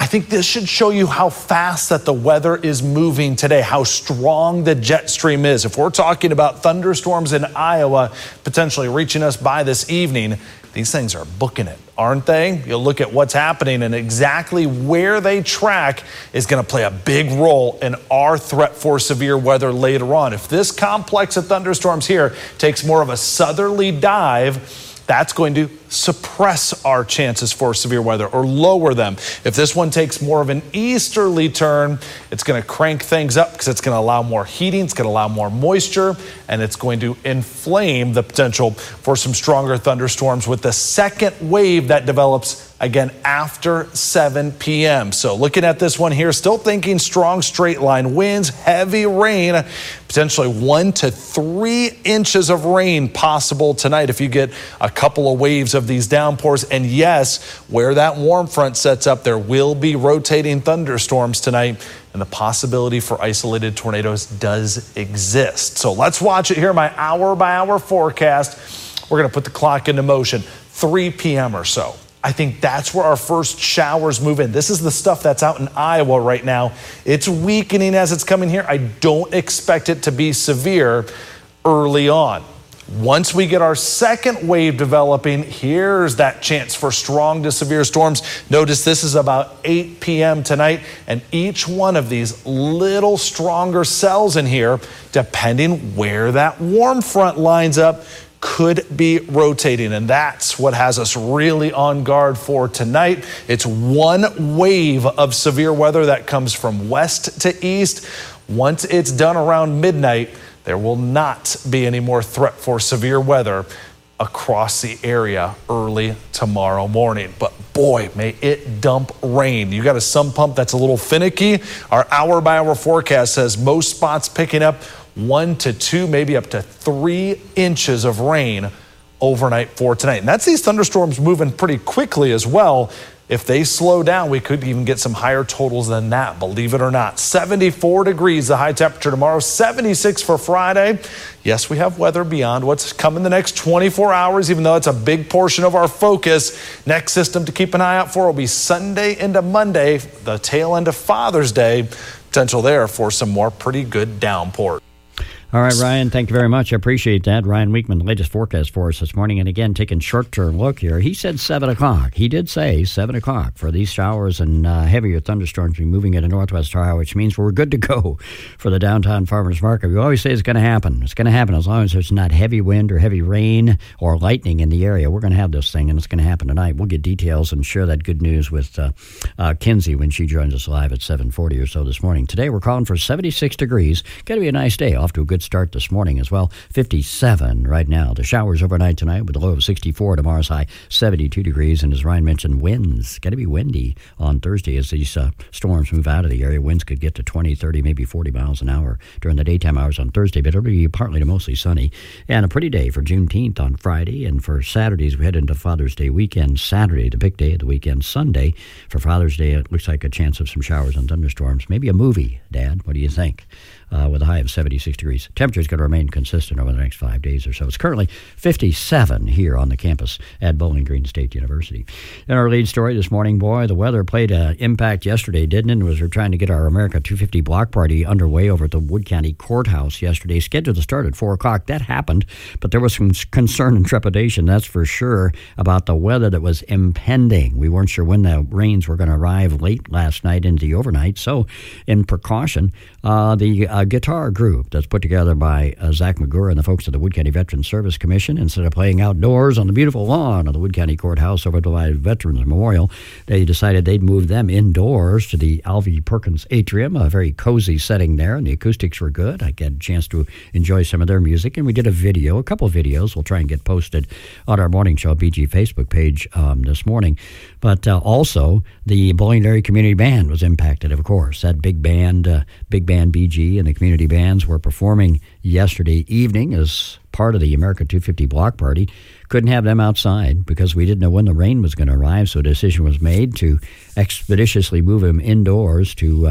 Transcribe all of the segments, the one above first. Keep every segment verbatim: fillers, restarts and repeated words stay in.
think this should show you how fast that the weather is moving today, how strong the jet stream is. If we're talking about thunderstorms in Iowa potentially reaching us by this evening, these things are booking it, aren't they? You'll look at what's happening, and exactly where they track is going to play a big role in our threat for severe weather later on. If this complex of thunderstorms here takes more of a southerly dive, that's going to suppress our chances for severe weather or lower them. If this one takes more of an easterly turn, it's going to crank things up because it's going to allow more heating, it's going to allow more moisture, and it's going to inflame the potential for some stronger thunderstorms with the second wave that develops again after seven p.m. So looking at this one here, still thinking strong straight line winds, heavy rain, potentially one to three inches of rain possible tonight if you get a couple of waves of these downpours. And yes, where that warm front sets up, there will be rotating thunderstorms tonight, and the possibility for isolated tornadoes does exist. So let's watch it here, my hour by hour forecast. We're going to put the clock into motion, three p.m. or so. I think that's where our first showers move in. This is the stuff that's out in Iowa right now. It's weakening as it's coming here. I don't expect it to be severe early on. Once we get our second wave developing, here's that chance for strong to severe storms. Notice this is about eight p.m. tonight, and each one of these little stronger cells in here, depending where that warm front lines up, could be rotating, and that's what has us really on guard for tonight. It's one wave of severe weather that comes from west to east. Once it's done around midnight, there will not be any more threat for severe weather across the area early tomorrow morning. But boy, may it dump rain. You got a sump pump that's a little finicky. Our hour by hour forecast says most spots picking up one to two, maybe up to three inches of rain overnight for tonight. And that's these thunderstorms moving pretty quickly as well. If they slow down, we could even get some higher totals than that, believe it or not. seventy-four degrees, the high temperature tomorrow, seventy-six for Friday. Yes, we have weather beyond what's coming the next twenty-four hours, even though it's a big portion of our focus. Next system to keep an eye out for will be Sunday into Monday, the tail end of Father's Day. Potential there for some more pretty good downpours. All right, Ryan, thank you very much. I appreciate that. Ryan Weekman, the latest forecast for us this morning. And again, taking short-term look here, he said seven o'clock. He did say seven o'clock for these showers and uh, heavier thunderstorms be moving into northwest Ohio, which means we're good to go for the downtown farmers market. We always say it's going to happen. It's going to happen as long as there's not heavy wind or heavy rain or lightning in the area. We're going to have this thing, and it's going to happen tonight. We'll get details and share that good news with uh, uh, Kinsey when she joins us live at seven forty or so this morning. Today, we're calling for seventy-six degrees. Going to be a nice day. Off to a good start this morning as well. fifty-seven right now. The showers overnight tonight with a low of sixty-four. Tomorrow's high seventy-two degrees. And as Ryan mentioned, winds. Going to be windy on Thursday as these uh, storms move out of the area. Winds could get to twenty, thirty, maybe forty miles an hour during the daytime hours on Thursday, but it'll be partly to mostly sunny. And a pretty day for Juneteenth on Friday. And for Saturdays, we head into Father's Day weekend. Saturday, the big day of the weekend. Sunday, for Father's Day, it looks like a chance of some showers and thunderstorms. Maybe a movie, Dad. What do you think? Uh, with a high of seventy-six degrees. Temperature is going to remain consistent over the next five days or so. It's currently fifty-seven here on the campus at Bowling Green State University. In our lead story this morning, boy, the weather played an impact yesterday, didn't it? Was we're trying to get our America two fifty block party underway over at the Wood County Courthouse yesterday. Scheduled to start at four o'clock. That happened, but there was some concern and trepidation, that's for sure, about the weather that was impending. We weren't sure when the rains were going to arrive late last night into the overnight. So, in precaution, uh, the uh, guitar group that's put together by uh, Zach McGurr and the folks at the Wood County Veterans Service Commission, instead of playing outdoors on the beautiful lawn of the Wood County Courthouse over the Veterans Memorial, they decided they'd move them indoors to the Alvy Perkins Atrium, a very cozy setting there, and the acoustics were good. I got a chance to enjoy some of their music, and we did a video, a couple of videos we'll try and get posted on our Morning Show B G Facebook page um, this morning. But uh, also, the Bowling Area Community Band was impacted, of course. That big band, uh, big band B G and the community bands were performing yesterday evening as part of the America two fifty block party. Couldn't have them outside because we didn't know when the rain was going to arrive, so a decision was made to expeditiously move them indoors to uh,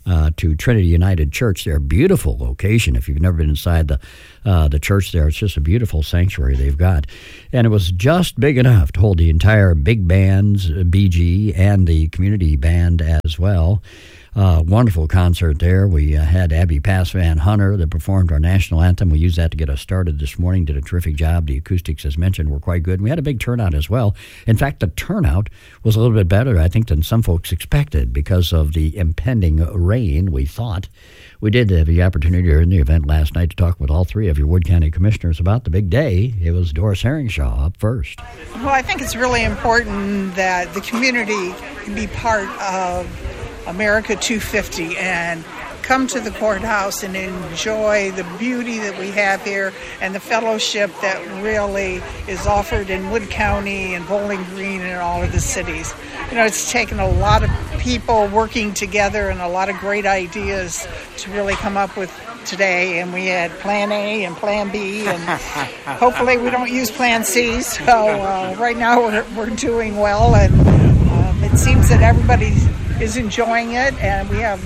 uh, to Trinity United Church. They're a beautiful location. If you've never been inside the uh, the church there, it's just a beautiful sanctuary they've got. And it was just big enough to hold the entire big bands, B G, and the community band as well. Uh, wonderful concert there. We uh, had Abby Passvan Hunter that performed our national anthem. We used that to get us started this morning. Did a terrific job. The acoustics, as mentioned, were quite good. And we had a big turnout as well. In fact, the turnout was a little bit better, I think, than some folks expected because of the impending rain, we thought. We did have the opportunity during the event last night to talk with all three of your Wood County commissioners about the big day. It was Doris Herringshaw up first. Well, I think it's really important that the community can be part of America two fifty and come to the courthouse and enjoy the beauty that we have here and the fellowship that really is offered in Wood County and Bowling Green and all of the cities. You know, it's taken a lot of people working together and a lot of great ideas to really come up with today, and we had Plan A and Plan B, and hopefully we don't use Plan C. So uh, right now we're, we're doing well, and um, it seems that everybody is enjoying it, and we have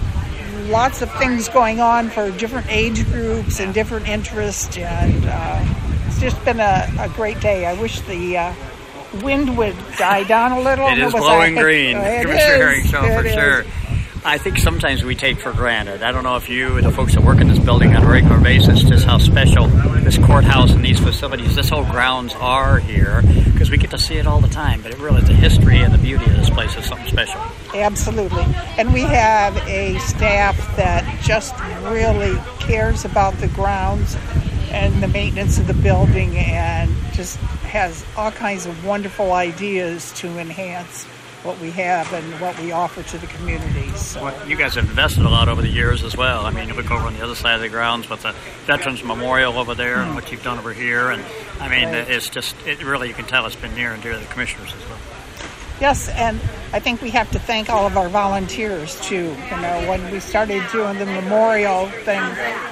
lots of things going on for different age groups and different interests, and uh, it's just been a, a great day. I wish the uh, wind would die down a little. It is blowing green, Commissioner Herringshaw, for sure. I think sometimes we take for granted. I don't know if you, the folks that work in this building on a regular basis, just how special this courthouse and these facilities, this whole grounds are here, because we get to see it all the time. But it really, the history and the beauty of this place is something special. Absolutely. And we have a staff that just really cares about the grounds and the maintenance of the building and just has all kinds of wonderful ideas to enhance what we have and what we offer to the community. So. Well, you guys have invested a lot over the years as well. I mean, you look over on the other side of the grounds with the Veterans Memorial over there mm-hmm. and what you've done over here. And I mean, right. it's just, it really, you can tell it's been near and dear to the commissioners as well. Yes, and I think we have to thank all of our volunteers too. You know, when we started doing the memorial thing,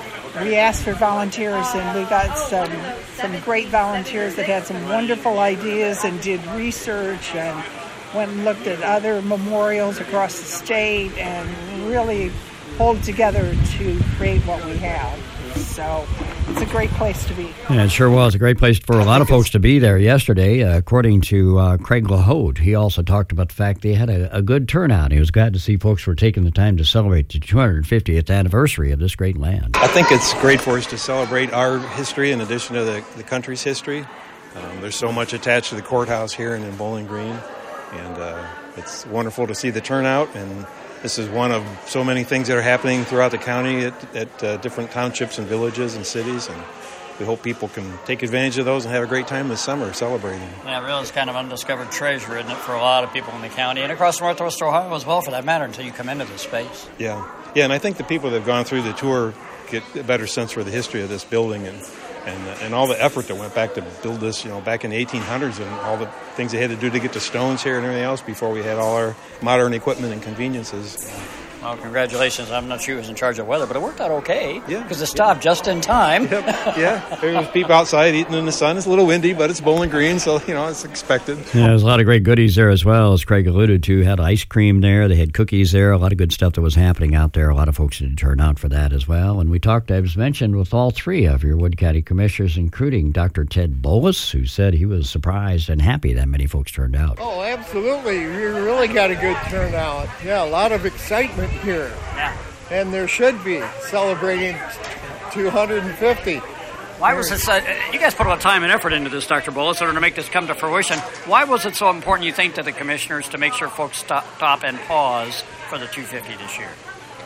we asked for volunteers, and we got some some great volunteers that had some wonderful ideas and did research and went and looked at other memorials across the state and really pulled together to create what we have. So it's a great place to be. Yeah, it sure was a great place for a lot of folks to be there yesterday. Uh, according to uh, Craig LaHote, he also talked about the fact they had a, a good turnout. He was glad to see folks were taking the time to celebrate the two hundred fiftieth anniversary of this great land. I think it's great for us to celebrate our history in addition to the, the country's history. Um, there's so much attached to the courthouse here and in Bowling Green, and uh, it's wonderful to see the turnout. And this is one of so many things that are happening throughout the county at, at uh, different townships and villages and cities, and we hope people can take advantage of those and have a great time this summer celebrating. Yeah, really, it's kind of undiscovered treasure, isn't it, for a lot of people in the county and across Northwest Ohio as well, for that matter, until you come into this space. Yeah, yeah, and I think the people that have gone through the tour get a better sense for the history of this building and and and all the effort that went back to build this, you know, back in the eighteen hundreds, and all the things they had to do to get the stones here and everything else before we had all our modern equipment and conveniences. Well, congratulations. I'm not sure who was in charge of weather, but it worked out okay. Yeah. Because it stopped yeah. just in time. Yep. Yeah. There was people outside eating in the sun. It's a little windy, but it's Bowling Green, so, you know, it's expected. Yeah, there's a lot of great goodies there as well, as Craig alluded to. Had ice cream there. They had cookies there. A lot of good stuff that was happening out there. A lot of folks did turn out for that as well. And we talked, as mentioned, with all three of your Wood County commissioners, including Doctor Ted Bolus, who said he was surprised and happy that many folks turned out. Oh, absolutely. We really got a good turnout. Yeah, a lot of excitement here. Yeah. And there should be, celebrating two hundred fifty. Why was it so, you guys put a lot of time and effort into this, Doctor Bolus, in order to make this come to fruition. Why was it so important, you think, to the commissioners to make sure folks stop, stop and pause for the two fifty this year?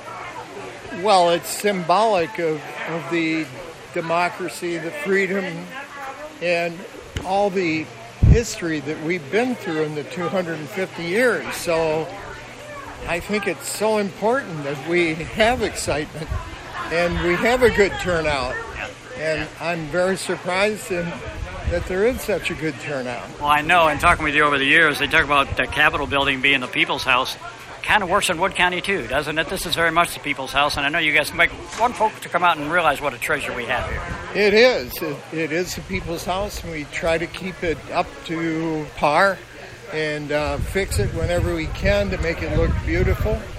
Well, it's symbolic of, of the democracy, the freedom, and all the history that we've been through in the two hundred fifty years. So I think it's so important that we have excitement and we have a good turnout. And I'm very surprised in, that there is such a good turnout. Well, I know, and talking with you over the years, they talk about the Capitol building being the People's House. Kind of works in Wood County, too, doesn't it? This is very much the People's House, and I know you guys make want folks to come out and realize what a treasure we have here. It is. It, it is the People's House, and we try to keep it up to par and uh, fix it whenever we can to make it look beautiful.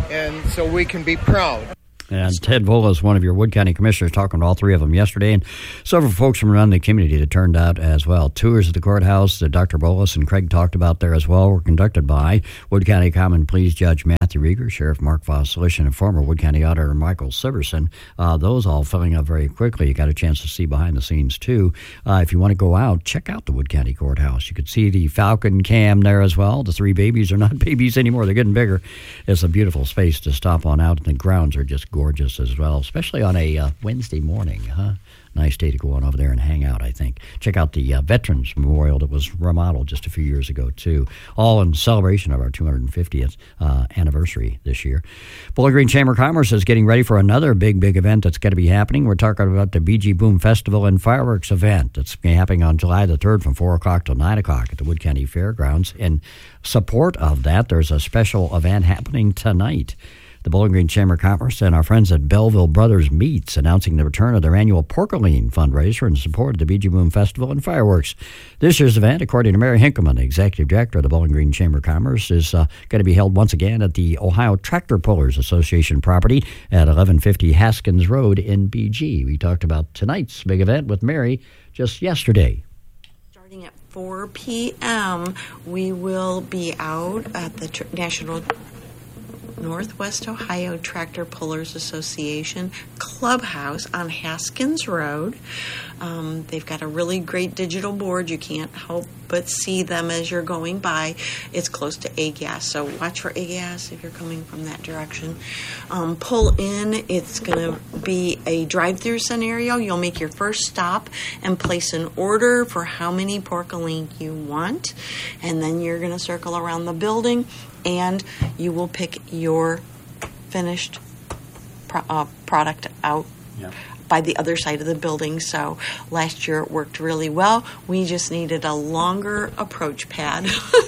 and so we can be proud. And Ted Vola is one of your Wood County commissioners, talking to all three of them yesterday, and several folks from around the community that turned out as well. Tours of the courthouse that Doctor Bolas and Craig talked about there as well were conducted by Wood County Common Pleas Judge Matthew Rieger, Sheriff Mark Voslish, and former Wood County Auditor Michael Siverson. Uh, those all filling up very quickly. You got a chance to see behind the scenes, too. Uh, if you want to go out, check out the Wood County Courthouse. You could see the Falcon Cam there as well. The three babies are not babies anymore. They're getting bigger. It's a beautiful space to stop on out, and the grounds are just gorgeous as well, especially on a uh, Wednesday morning, huh? Nice day to go on over there and hang out, I think. Check out the uh, Veterans Memorial that was remodeled just a few years ago, too. All in celebration of our two hundred fiftieth uh, anniversary this year. Bowling Green Chamber of Commerce is getting ready for another big, big event that's going to be happening. We're talking about the B G Boom Festival and Fireworks event. That's happening on July the third from four o'clock till nine o'clock at the Wood County Fairgrounds. In support of that, there's a special event happening tonight. The Bowling Green Chamber of Commerce and our friends at Belleville Brothers Meats announcing the return of their annual Porkaline fundraiser in support of the B G Boom Festival and Fireworks. This year's event, according to Mary Hinkleman, the Executive Director of the Bowling Green Chamber of Commerce, is uh, going to be held once again at the Ohio Tractor Pullers Association property at eleven fifty Haskins Road in B G. We talked about tonight's big event with Mary just yesterday. Starting at four p.m., we will be out at the Tr- National Northwest Ohio Tractor Pullers Association Clubhouse on Haskins Road. Um, they've got a really great digital board. You can't help but see them as you're going by. It's close to A-Gas, so watch for A-Gas if you're coming from that direction. Um, pull in. It's going to be a drive-through scenario. You'll make your first stop and place an order for how many porkaline you want, and then you're going to circle around the building, and you will pick your finished pro- uh, product out yep. by the other side of the building. So last year it worked really well. We just needed a longer approach pad.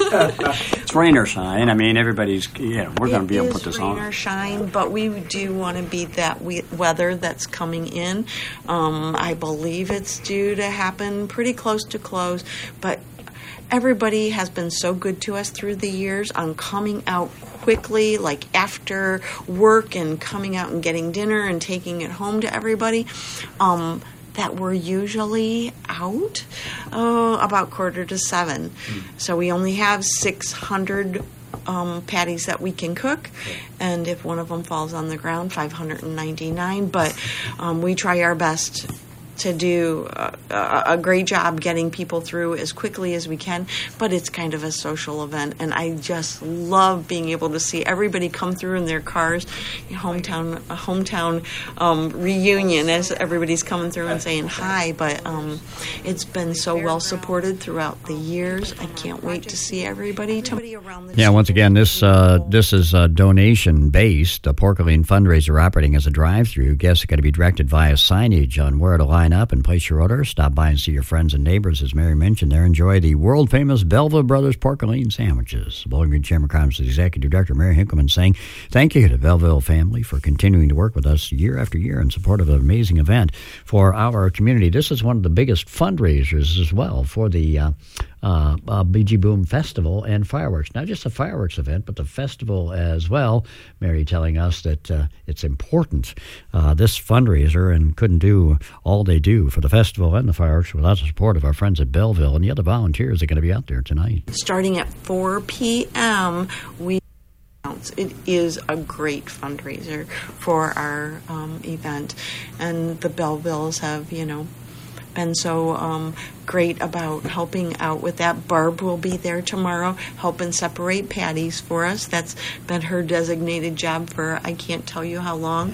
It's rain or shine. I mean, everybody's, you know, we're going to be able to put this on. It is rain or shine, but we do want to beat that we- weather that's coming in. Um, I believe it's due to happen pretty close to close, but everybody has been so good to us through the years on coming out quickly, like after work and coming out and getting dinner and taking it home to everybody, um, that we're usually out uh, about quarter to seven. Mm. So we only have six hundred um, patties that we can cook, and if one of them falls on the ground, five hundred ninety-nine, but um, we try our best to do a, a great job getting people through as quickly as we can, but it's kind of a social event, and I just love being able to see everybody come through in their cars, hometown a hometown um, reunion as everybody's coming through and saying hi, but um, it's been so well supported throughout the years. I can't wait to see everybody. To- yeah, once again, this uh, this is uh, donation-based. The Porkaline fundraiser operating as a drive-through. Guests are going to be directed via signage on where to line up and place your order. Stop by and see your friends and neighbors, as Mary mentioned there. Enjoy the world-famous Belleville Brothers Porkaline sandwiches. Bowling Green Chamber of Commerce Executive Director Mary Hinkleman saying thank you to the Belleville family for continuing to work with us year after year in support of an amazing event for our community. This is one of the biggest fundraisers as well for the uh, uh, uh, B G Boom Festival and Fireworks. Not just a fireworks event, but the festival as well. Mary telling us that uh, it's important, uh, this fundraiser, and couldn't do all they do for the festival and the fireworks without the support of our friends at Belleville and the other volunteers that are going to be out there tonight. Starting at four p.m., we It is a great fundraiser for our um, event, and the Bellevilles have, you know, been so um, great about helping out with that. Barb will be there tomorrow helping separate patties for us. That's been her designated job for I can't tell you how long.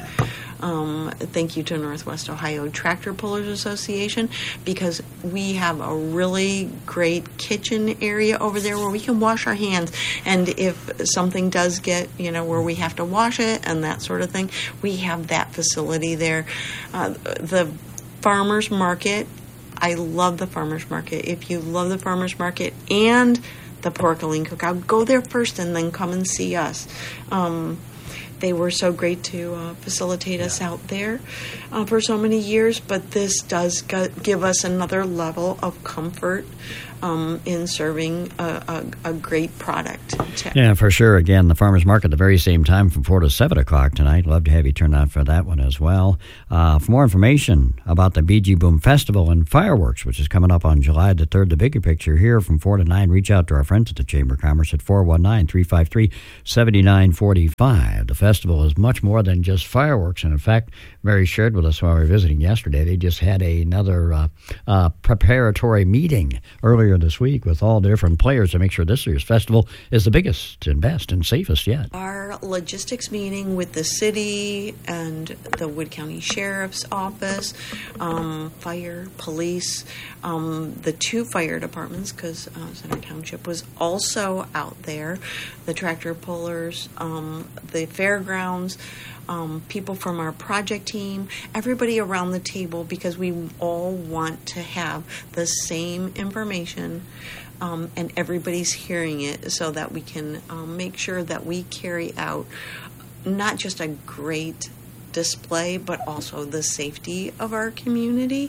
Um, thank you to Northwest Ohio Tractor Pullers Association, because we have a really great kitchen area over there where we can wash our hands. And if something does get, you know, where we have to wash it and that sort of thing, we have that facility there. Uh, the farmers market, I love the farmers market. If you love the farmers market and the Porkaline Cookout, go there first and then come and see us. Um, They were so great to uh, facilitate us out there uh, for so many years, but this does go- give us another level of comfort um, in serving a, a, a great product. To yeah, for sure. Again, the farmers market at the very same time from four to seven o'clock tonight. Love to have you turn out for that one as well. Uh, for more information about the B G Boom Festival and Fireworks, which is coming up on July the third, the bigger picture here from four to nine, reach out to our friends at the Chamber of Commerce at four one nine, three five three, seven nine four five. The festival is much more than just fireworks. And in fact, Mary shared with us while we were visiting yesterday, they just had another uh, uh, preparatory meeting earlier this week with all the different players to make sure this year's festival is the biggest and best and safest yet. Our logistics meeting with the city and the Wood County Sheriff's Office, um, fire, police, um, the two fire departments, because uh, Center Township was also out there, the tractor pullers, um, the fairgrounds, um, people from our project team, everybody around the table, because we all want to have the same information. Um, and everybody's hearing it so that we can um, make sure that we carry out not just a great display, but also the safety of our community.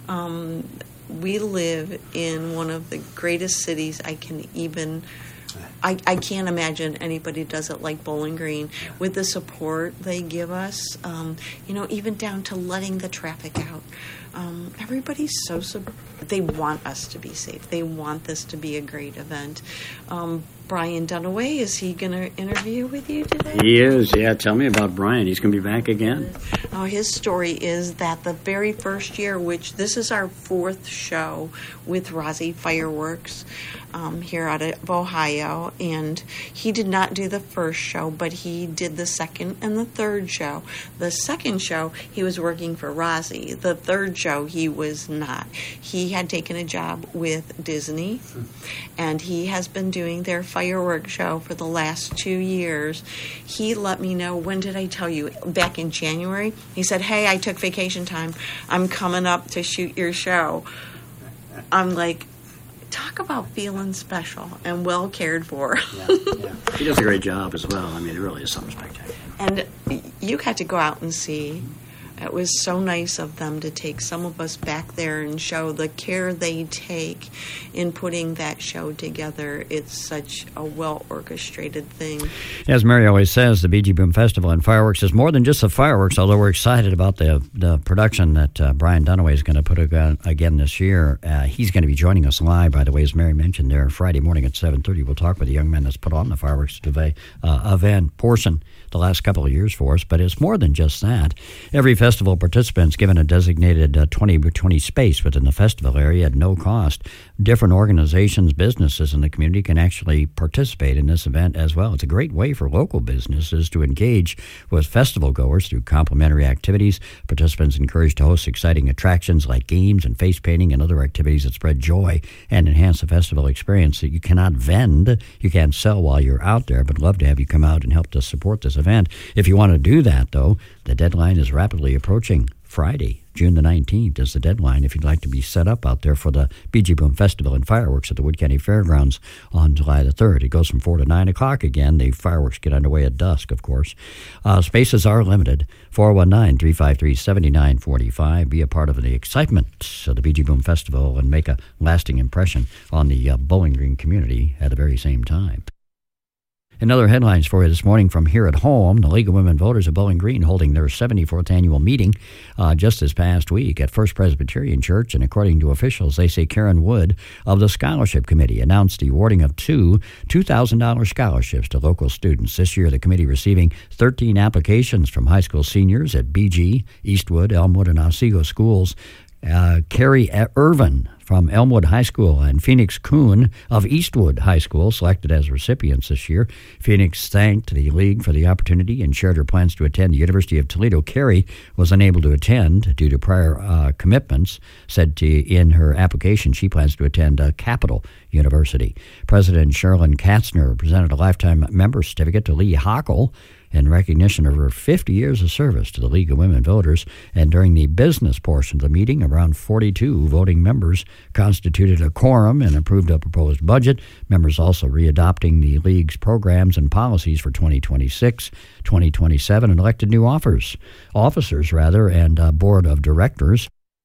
Um, we live in one of the greatest cities I can even, I, I can't imagine anybody does it like Bowling Green. With the support they give us, um, you know, even down to letting the traffic out. Um, everybody's so, so, they want us to be safe. They want this to be a great event. Um, Brian Dunaway, is he going to interview with you today? He is, yeah. Tell me about Brian. He's going to be back again. Oh, his story is that the very first year, which this is our fourth show with Rossi Fireworks um, here out of Ohio, and he did not do the first show, but he did the second and the third show. The second show, he was working for Rossi. The third show, he was not. He had taken a job with Disney, and he has been doing their fireworks show for the last two years. He let me know, when did I tell you? Back in January. He said, hey, I took vacation time. I'm coming up to shoot your show. I'm like, talk about feeling special and well cared for. Yeah, yeah. He does a great job as well. I mean, it really is something spectacular. And you had to go out and see. It was so nice of them to take some of us back there and show the care they take in putting that show together. It's such a well-orchestrated thing. As Mary always says, the B G Boom Festival and Fireworks is more than just the fireworks, although we're excited about the the production that uh, Brian Dunaway is going to put again this year. Uh, he's going to be joining us live, by the way, as Mary mentioned there, Friday morning at seven thirty. We'll talk with the young man that's put on the fireworks uh, event portion the last couple of years for us, but it's more than just that. Every festival participant is given a designated uh, twenty by twenty space within the festival area at no cost. Different organizations, businesses in the community can actually participate in this event as well. It's a great way for local businesses to engage with festival goers through complimentary activities. Participants encouraged to host exciting attractions like games and face painting and other activities that spread joy and enhance the festival experience. That you cannot vend, you can't sell while you're out there, but love to have you come out and help to support this event. If you want to do that, though, the deadline is rapidly approaching. Friday, June the nineteenth is the deadline if you'd like to be set up out there for the B G Boom Festival and Fireworks at the Wood County Fairgrounds on July the third. It goes from four to nine o'clock again. The fireworks get underway at dusk, of course. Uh, spaces are limited. four one nine, three five three, seven nine four five. Be a part of the excitement of the B G Boom Festival and make a lasting impression on the uh, Bowling Green community at the very same time. And other headlines for you this morning from here at home. The League of Women Voters of Bowling Green holding their seventy-fourth annual meeting uh, just this past week at First Presbyterian Church. And according to officials, they say Karen Wood of the Scholarship Committee announced the awarding of two two thousand dollars scholarships to local students. This year, the committee receiving thirteen applications from high school seniors at B G, Eastwood, Elmwood, and Otsego schools. Uh, Carrie Irvin from Elmwood High School and Phoenix Kuhn of Eastwood High School selected as recipients this year. Phoenix thanked the league for the opportunity and shared her plans to attend the University of Toledo. Carrie was unable to attend due to prior uh, commitments. Said to, in her application she plans to attend uh, Capital University. President Sherilyn Katzner presented a lifetime member certificate to Lee Hockel in recognition of her fifty years of service to the League of Women Voters. And during the business portion of the meeting, around forty-two voting members constituted a quorum and approved a proposed budget. Members also readopting the League's programs and policies for twenty twenty-six, twenty twenty-seven, and elected new offers, officers rather, and uh, board of directors.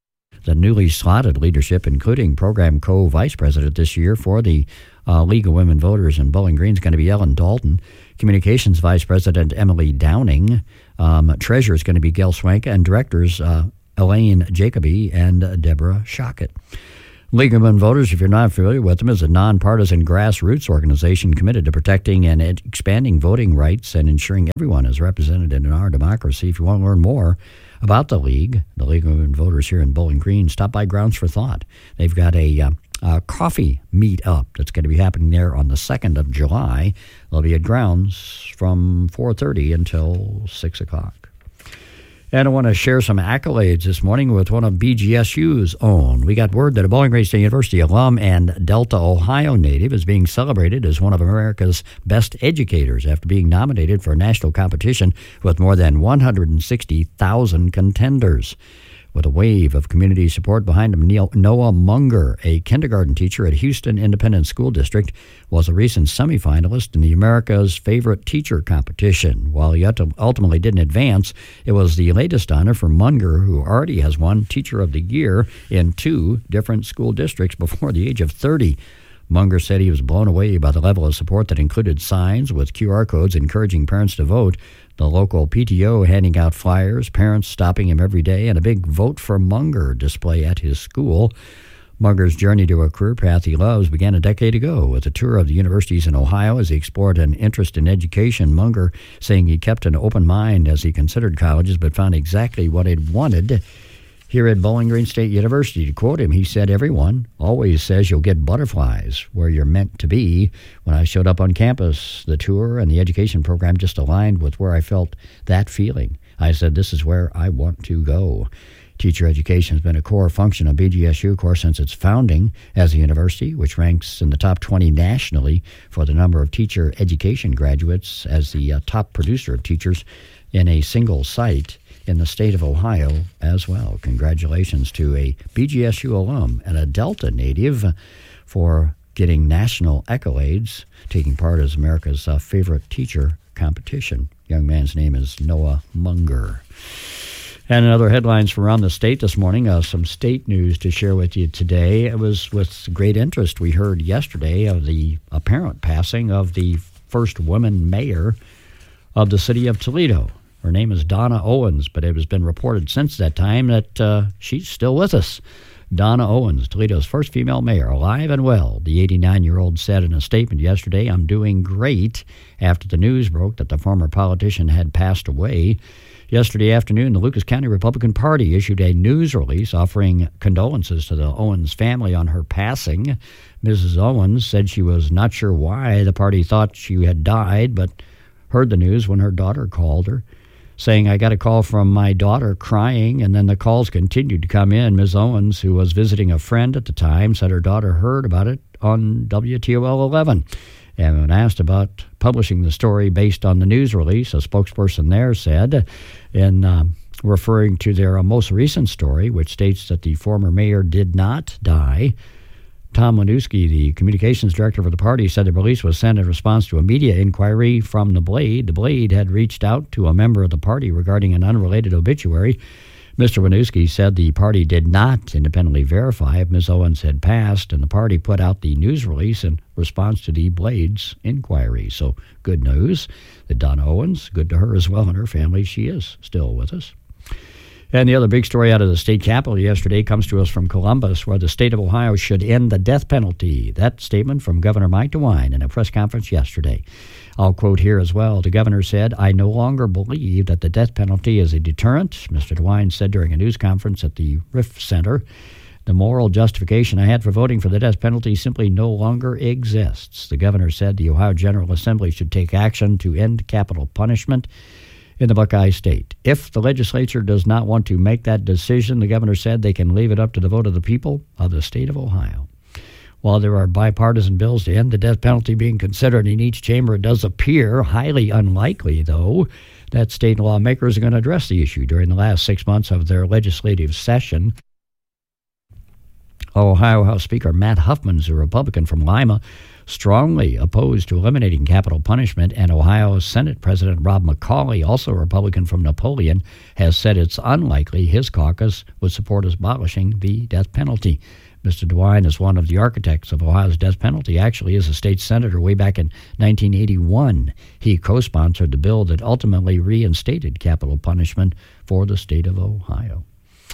The newly slotted leadership, including program co-vice president this year for the uh, League of Women Voters in Bowling Green, is going to be Ellen Dalton. Communications vice president Emily Downing. Um, treasurer is going to be Gail Swanka, and directors uh, Elaine Jacoby and uh, Deborah Shockett. League of Women Voters, if you're not familiar with them, is a nonpartisan grassroots organization committed to protecting and ed- expanding voting rights and ensuring everyone is represented in our democracy. If you want to learn more about the League, the League of Women Voters here in Bowling Green, stop by Grounds for Thought. They've got a, uh, a coffee meet-up that's going to be happening there on the second of July. They'll be at Grounds from four thirty until six o'clock. And I want to share some accolades this morning with one of B G S U's own. We got word that a Bowling Green State University alum and Delta, Ohio native is being celebrated as one of America's best educators after being nominated for a national competition with more than one hundred sixty thousand contenders. With a wave of community support behind him, Neil, Noah Munger, a kindergarten teacher at Houston Independent School District, was a recent semifinalist in the America's Favorite Teacher competition. While he ultimately didn't advance, it was the latest honor for Munger, who already has won Teacher of the Year in two different school districts before the age of thirty. Munger said he was blown away by the level of support that included signs with Q R codes encouraging parents to vote, the local P T O handing out flyers, parents stopping him every day, and a big Vote for Munger display at his school. Munger's journey to a career path he loves began a decade ago with a tour of the universities in Ohio as he explored an interest in education. Munger saying he kept an open mind as he considered colleges but found exactly what he wanted here at Bowling Green State University. To quote him, he said, "Everyone always says you'll get butterflies where you're meant to be. When I showed up on campus, the tour and the education program just aligned with where I felt that feeling. I said, this is where I want to go." Teacher education has been a core function of B G S U, of course, since its founding as a university, which ranks in the top twenty nationally for the number of teacher education graduates as the uh, top producer of teachers in a single site in the state of Ohio as well. Congratulations to a B G S U alum and a Delta native for getting national accolades, taking part as America's uh, favorite teacher competition. Young man's name is Noah Munger. And in other headlines from around the state this morning, uh, some state news to share with you today. It was with great interest we heard yesterday of the apparent passing of the first woman mayor of the city of Toledo. Her name is Donna Owens, but it has been reported since that time that uh, she's still with us. Donna Owens, Toledo's first female mayor, alive and well. The eighty-nine-year-old said in a statement yesterday, "I'm doing great," after the news broke that the former politician had passed away. Yesterday afternoon, the Lucas County Republican Party issued a news release offering condolences to the Owens family on her passing. Missus Owens said she was not sure why the party thought she had died, but heard the news when her daughter called her, saying, "I got a call from my daughter crying," and then the calls continued to come in. Miz Owens, who was visiting a friend at the time, said her daughter heard about it on W T O L eleven. And when asked about publishing the story based on the news release, a spokesperson there said, in um, referring to their uh, most recent story, which states that the former mayor did not die, Tom Winooski, the communications director for the party, said the release was sent in response to a media inquiry from The Blade. The Blade had reached out to a member of the party regarding an unrelated obituary. Mister Winooski said the party did not independently verify if Miz Owens had passed, and the party put out the news release in response to the Blade's inquiry. So good news that Donna Owens, good to her as well and her family, she is still with us. And the other big story out of the state capitol yesterday comes to us from Columbus, where the state of Ohio should end the death penalty. That statement from Governor Mike DeWine in a press conference yesterday. I'll quote here as well. The governor said, "I no longer believe that the death penalty is a deterrent," Mister DeWine said during a news conference at the Riff Center. "The moral justification I had for voting for the death penalty simply no longer exists." The governor said the Ohio General Assembly should take action to end capital punishment in the Buckeye State. If the legislature does not want to make that decision, the governor said they can leave it up to the vote of the people of the state of Ohio. While there are bipartisan bills to end the death penalty being considered in each chamber, it does appear highly unlikely, though, that state lawmakers are going to address the issue during the last six months of their legislative session. Ohio House Speaker Matt Huffman is a Republican from Lima, strongly opposed to eliminating capital punishment, and Ohio Senate President Rob McCauley, also a Republican from Napoleon, has said it's unlikely his caucus would support abolishing the death penalty. Mister DeWine is one of the architects of Ohio's death penalty. Actually, as a state senator way back in nineteen eighty-one, he co-sponsored the bill that ultimately reinstated capital punishment for the state of Ohio.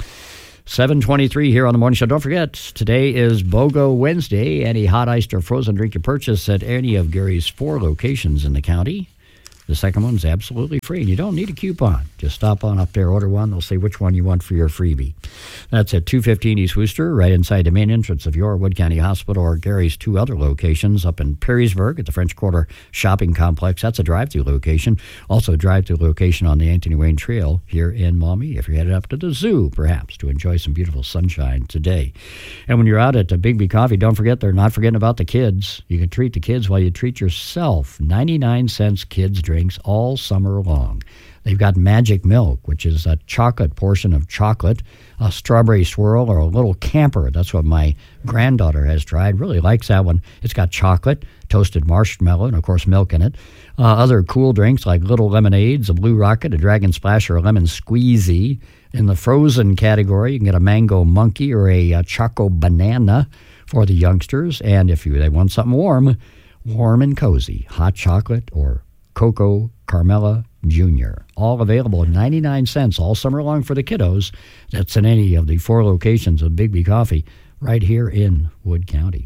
seven twenty-three here on the Morning Show. Don't forget, today is BOGO Wednesday. Any hot iced or frozen drink you purchase at any of Gary's four locations in the county, the second one's absolutely free, and you don't need a coupon. Just stop on up there, order one. They'll say which one you want for your freebie. That's at two fifteen East Wooster, right inside the main entrance of your Wood County Hospital, or Gary's two other locations up in Perrysburg at the French Quarter Shopping Complex. That's a drive-through location. Also a drive-through location on the Anthony Wayne Trail here in Maumee, if you're headed up to the zoo, perhaps, to enjoy some beautiful sunshine today. And when you're out at Bigby Coffee, don't forget they're not forgetting about the kids. You can treat the kids while you treat yourself. ninety-nine cents kids drinks all summer long. They've got Magic Milk, which is a chocolate portion of chocolate, a strawberry swirl, or a little camper. That's what my granddaughter has tried. Really likes that one. It's got chocolate, toasted marshmallow, and, of course, milk in it. Uh, other cool drinks like Little Lemonades, a Blue Rocket, a Dragon Splash, or a Lemon Squeezy. In the frozen category, you can get a Mango Monkey or a, a Choco Banana for the youngsters. And if you they want something warm, warm and cozy, hot chocolate or Coco Carmela Junior All available at ninety-nine cents all summer long for the kiddos. That's in any of the four locations of Bigby Coffee right here in Wood County.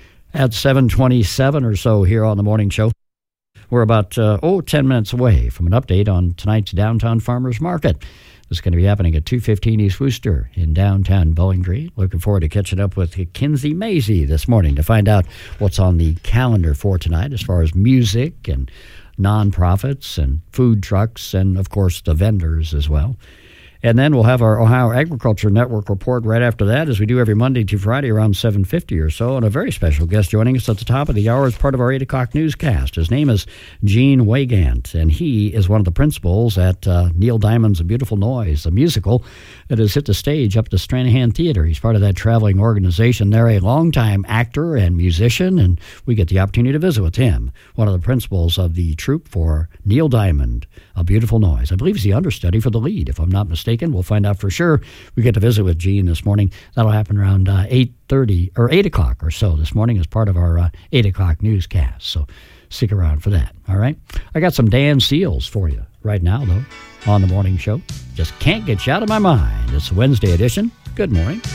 At seven twenty-seven or so here on the Morning Show, we're about, uh, oh, ten minutes away from an update on tonight's Downtown Farmers Market. It's going to be happening at two fifteen East Wooster in downtown Bowling Green. Looking forward to catching up with Kinsey Mazie this morning to find out what's on the calendar for tonight as far as music and nonprofits and food trucks and, of course, the vendors as well. And then we'll have our Ohio Agriculture Network report right after that, as we do every Monday to Friday around seven fifty or so. And a very special guest joining us at the top of the hour as part of our eight o'clock newscast. His name is Gene Wygant, and he is one of the principals at uh, Neil Diamond's A Beautiful Noise, a musical that has hit the stage up at the Stranahan Theater. He's part of that traveling organization. They're a longtime actor and musician, and we get the opportunity to visit with him, one of the principals of the troupe for Neil Diamond, A Beautiful Noise. I believe he's the understudy for the lead, if I'm not mistaken. We'll find out for sure. We get to visit with Gene this morning. That'll happen around uh, eight thirty or eight o'clock or so this morning as part of our uh, eight o'clock newscast. So stick around for that, all right? I got some Dan Seals for you right now, though, on the Morning Show. Just can't get you out of my mind. It's a Wednesday edition. Good morning.